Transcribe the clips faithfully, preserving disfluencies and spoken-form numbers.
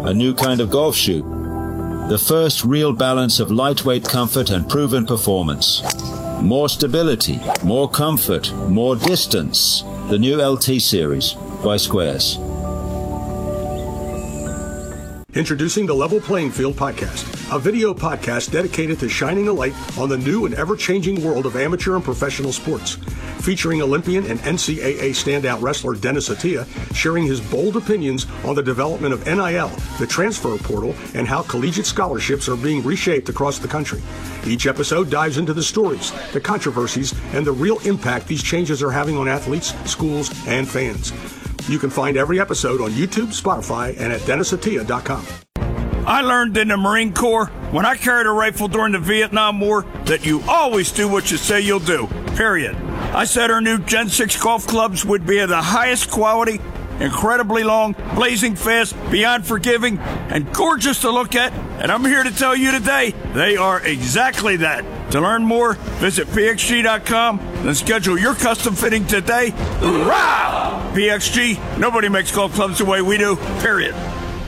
a new kind of golf shoe. The first real balance of lightweight comfort and proven performance. More stability, more comfort, more distance. The new L T series by Squares. Introducing the Level Playing Field podcast, a video podcast dedicated to shining a light on the new and ever-changing world of amateur and professional sports. Featuring Olympian and N C double A standout wrestler Dennis Attia sharing his bold opinions on the development of N I L, the transfer portal, and how collegiate scholarships are being reshaped across the country. Each episode dives into the stories, the controversies, and the real impact these changes are having on athletes, schools, and fans. You can find every episode on YouTube, Spotify, and at dennis attia dot com. I learned in the Marine Corps, when I carried a rifle during the Vietnam War, that you always do what you say you'll do, period. I said our new Gen six golf clubs would be of the highest quality, incredibly long, blazing fast, beyond forgiving, and gorgeous to look at, and I'm here to tell you today, they are exactly that. To learn more, visit P X G dot com and schedule your custom fitting today. Hoorah! P X G, nobody makes golf clubs the way we do, period.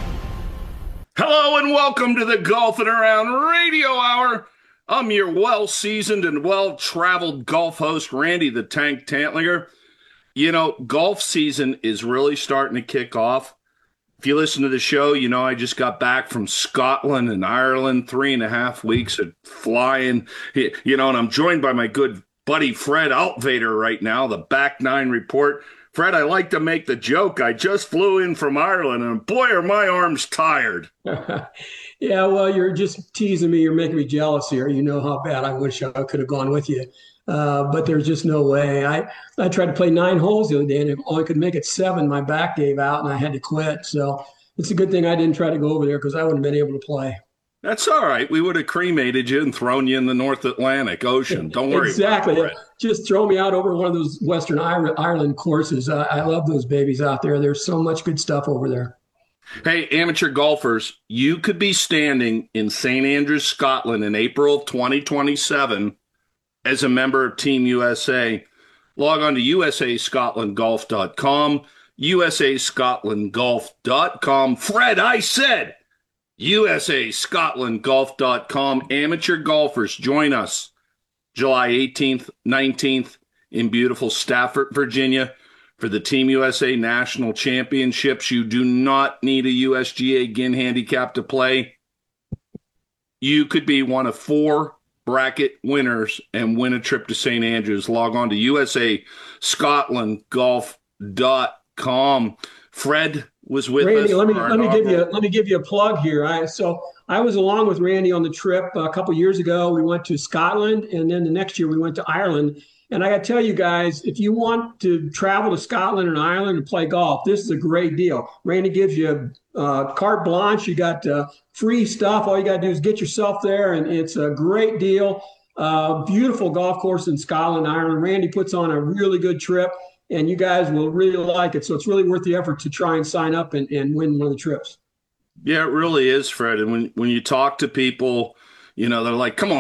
Hello and welcome to the Golfing Around Radio Hour. I'm your well-seasoned and well-traveled golf host, Randy the Tank Tantlinger. You know, golf season is really starting to kick off. If you listen to the show, you know I just got back from Scotland and Ireland, three and a half weeks of flying. You know, and I'm joined by my good buddy Fred Altvader right now, the Back Nine Report. Fred, I like to make the joke. I just flew in from Ireland, and boy, are my arms tired. Yeah, well, you're just teasing me. You're making me jealous here. You know how bad I wish I could have gone with you. Uh, but there's just no way. I, I tried to play nine holes the other day, and if I could make it seven, my back gave out, and I had to quit. So it's a good thing I didn't try to go over there because I wouldn't have been able to play. That's all right. We would have cremated you and thrown you in the North Atlantic Ocean. Don't worry exactly. about it. Exactly. Just throw me out over one of those Western Ireland courses. I, I love those babies out there. There's so much good stuff over there. Hey, amateur golfers, you could be standing in Saint Andrews, Scotland in April of twenty twenty-seven as a member of Team U S A. Log on to U S A Scotland Golf dot com, U S A Scotland Golf dot com. Fred, I said U S A Scotland Golf dot com. Amateur golfers, join us July eighteenth, nineteenth in beautiful Stafford, Virginia for the Team U S A National Championships. You do not need a U S G A G I N handicap to play. You could be one of four bracket winners and win a trip to Saint Andrews. Log on to U S A Scotland Golf dot com. Fred was with Randy, us. let me let me give you let me give you a plug here. I so I was along with Randy on the trip a couple years ago. We went to Scotland, and then the next year we went to Ireland. And I got to tell you guys, if you want to travel to Scotland and Ireland and play golf, this is a great deal. Randy gives you uh, carte blanche. You got uh, free stuff. All you got to do is get yourself there, and it's a great deal. Uh, beautiful golf course in Scotland, Ireland. Randy puts on a really good trip, and you guys will really like it. So it's really worth the effort to try and sign up and, and win one of the trips. Yeah, it really is, Fred. And when, when you talk to people, you know, they're like, come on.